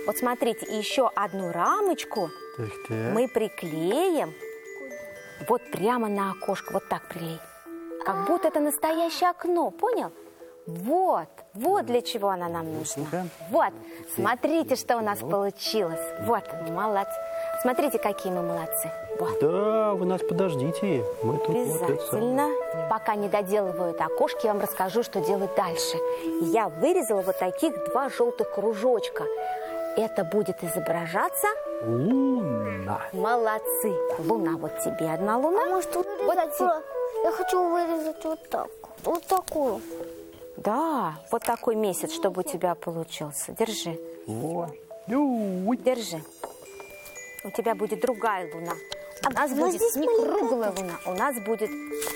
Вот смотрите, еще одну рамочку мы приклеим вот прямо на окошко. Вот так прилей. Как будто это настоящее окно, понял? Вот для чего она нам нужна. Вот, смотрите, что у нас получилось. Вот, молодцы. Смотрите, какие мы молодцы. Вот. Да, вы нас подождите. Мы тут обязательно. Пока не доделываю это окошко, я вам расскажу, что делать дальше. Я вырезала вот таких 2 желтых кружочка. Это будет изображаться луна. Молодцы. Луна, вот тебе одна луна. А может, вырезать? Я хочу вырезать вот так. Вот такую. Да, вот такой месяц, чтобы у тебя получился. Держи. Вот. Держи. У тебя будет другая луна. У нас будет не круглая луна, у нас будет